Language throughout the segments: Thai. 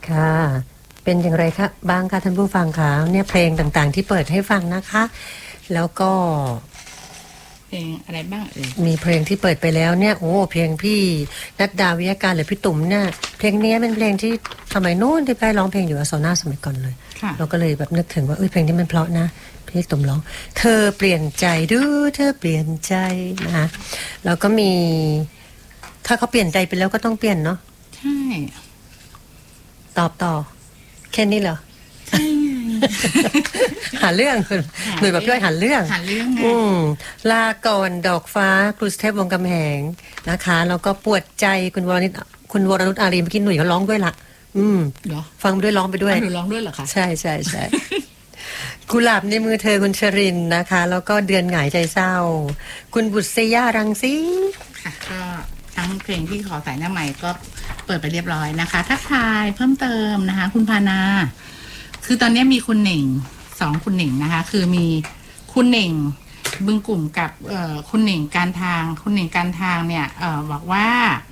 ค่ะเป็นอย่างไรคะบ้างคะท่านผู้ฟังคะเนี่ยเพลงต่างๆที่เปิดให้ฟังนะคะแล้วก็เพลงอะไรบ้างมีเพลงที่เปิดไปแล้วเนี่ยโอ้เพลงพี่นัดดาวิยาการหรือพี่ตุ๋มเนี่ยเพลงนี้เป็นเพลงที่สมัยนู้นที่ไปร้องเพลงอยู่อโซน่าสมัยก่อนเลยเราก็เลยแบบนึกถึงว่าเพลงนี้มันเพราะนะพี่ตุ๋มร้องเธอเปลี่ยนใจดูเธอเปลี่ยนใจนะคะแล้วก็มีถ้าเขาเปลี่ยนใจไปแล้วก็ต้องเปลี่ยนเนาะใช่ตอบต่อแค่นี้เหรอใช่หาเรื่องหน่วยแบบย่อยหาเรื่องลาก่อนดอกฟ้าครูสเทพวงกำแหงนะคะแล้วก็ปวดใจคุณวรนุชอารีเมื่อกี้หนุ่ยเขาร้องด้วยล่ะฟังไปด้วยร้องไปด้วยหนูร้องด้วยเหรอคะใช่ใช่ใช่กุหลาบในมือเธอคุณชรินนะคะแล้วก็เดือนหงายใจเศร้าคุณบุษยารังสีค่ะก็ทั้งเพลงที่ขอสายหน้าใหม่ก็เปิดไปเรียบร้อยนะคะทักทายเพิ่มเติมนะคะคุณพานาคือตอนนี้มีคุณเหน่ง2คุณเหน่งนะคะคือมีคุณเหน่งบึงกลุ่มกับคุณเหน่งการทางคุณเหน่งการทางเนี่ยบอกว่า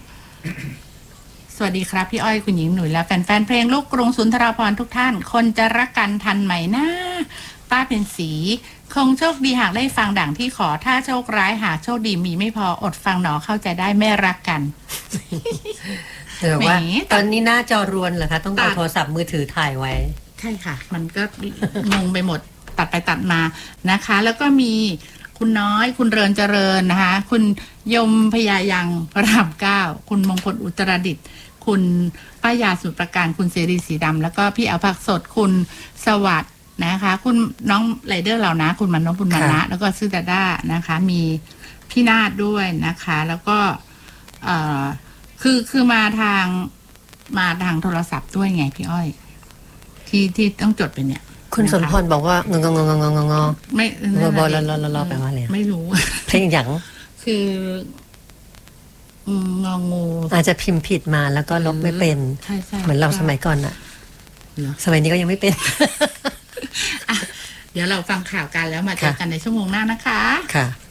สวัสดีครับพี่อ้อยคุณหญิงหนุ่ยและแฟนๆเพลงลูกกรุงสุนทรภรณ์ทุกท่านคนจะรักกันทันไหมนะป้าเป็นสีคงโชคดีหากได้ฟังดังที่ขอถ้าโชคร้ายหากโชคดีมีไม่พออดฟังหนอเข้าใจได้ไม่รักกันว่าตอนนี้หน้าจอรวนเหรอคะต้องเอาโทรศัพท์มือถือถ่ายไว้ใช่ค่ะมันก็งงไปหมดตัดไปตัดมานะคะแล้วก็มีคุณน้อยคุณเริญเจริญนะคะคุณยมพยายังพระราม9คุณมงคลอุตรดิตถ์คุณป้ายาสุประการคุณเสรีสีดำแล้วก็พี่เอาผักสดคุณสวัสดิ์นะคะคุณน้องไรเดอร์เรานะคุณมันน้องบุญมานะแล้วก็ซื่อดาด้านะคะมีพี่นาฏด้วยนะคะแล้วก็คือมาทางโทรศัพท์ด้วยไงพี่อ้อยที่ต้องจดเป็นเนี่ยคุณสมพรบอกว่างงไม่บอลแปลว่าอะไรไม่รู้เพลงหยังคืององูอาจจะพิมพ์ผิดมาแล้วก็ลบไม่เป็นเหมือนเราสมัยก่อนอะสมัยนี้ก็ยังไม่เป็นเดี๋ยวเราฟังข่าวกันแล้วมาเจอกันในชั่วโมงหน้านะคะค่ะ